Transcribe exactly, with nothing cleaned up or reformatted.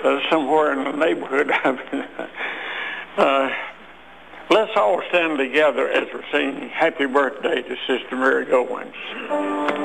uh, somewhere in the neighborhood. uh, let's all stand together as we're singing Happy Birthday to Sister Mary Goins.